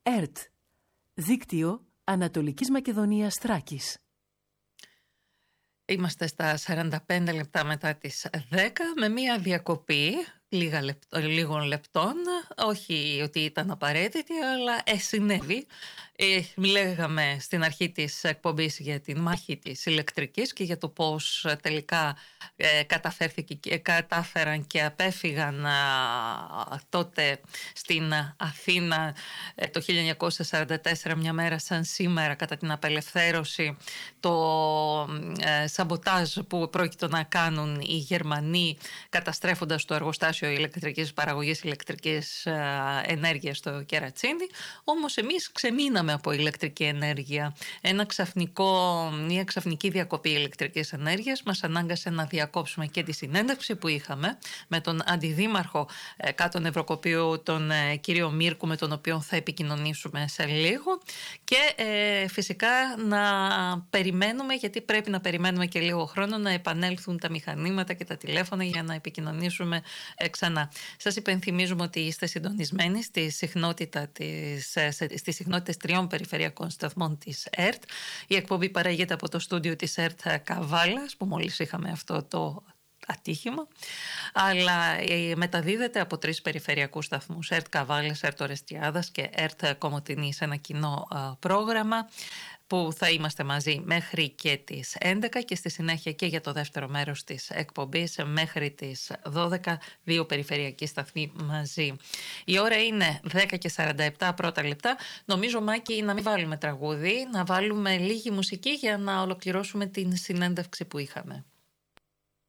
ΕΡΤ, Δίκτυο Ανατολικής Μακεδονίας Θράκης. Είμαστε στα 45 λεπτά μετά τις 10 με μία διακοπή λίγων λεπτών, όχι ότι ήταν απαραίτητη, αλλά συνέβη. Λέγαμε στην αρχή της εκπομπής για την μάχη της ηλεκτρικής και για το πώς τελικά κατάφεραν και απέφυγαν τότε στην Αθήνα το 1944, μια μέρα σαν σήμερα, κατά την απελευθέρωση, το σαμποτάζ που πρόκειτο να κάνουν οι Γερμανοί καταστρέφοντας το εργοστάσιο ηλεκτρικής παραγωγής ηλεκτρικής ενέργειας στο Κερατσίνι. Όμως εμείς ξεμείναμε από ηλεκτρική ενέργεια. Μια ξαφνική διακοπή ηλεκτρικής ενέργειας μας ανάγκασε να διακόψουμε και τη συνέντευξη που είχαμε με τον αντιδήμαρχο Κάτων Ευρωκοπείου, τον κύριο Μύρκου, με τον οποίο θα επικοινωνήσουμε σε λίγο, και φυσικά να περιμένουμε, γιατί πρέπει να περιμένουμε και λίγο χρόνο, να επανέλθουν τα μηχανήματα και τα τηλέφωνα για να επικοινωνήσουμε ξανά. Σας υπενθυμίζουμε ότι είστε συντονισμένοι στις συχνότητες 3 περιφερειακών σταθμών της ΕΡΤ. Η εκπομπή παράγεται από το στούντιο της ΕΡΤ Καβάλας, που μόλις είχαμε αυτό το ατύχημα, αλλά μεταδίδεται από 3 περιφερειακούς σταθμούς, ΕΡΤ Καβάλας, ΕΡΤ Ορεστιάδας και ΕΡΤ Κομοτηνή, σε ένα κοινό πρόγραμμα που θα είμαστε μαζί μέχρι και τις 11 και στη συνέχεια και για το δεύτερο μέρος της εκπομπής μέχρι τις 12, 2 περιφερειακοί σταθμοί μαζί. Η ώρα είναι 10 και 47 πρώτα λεπτά. Νομίζω, Μάκη, να μην βάλουμε τραγούδι, να βάλουμε λίγη μουσική για να ολοκληρώσουμε την συνέντευξη που είχαμε.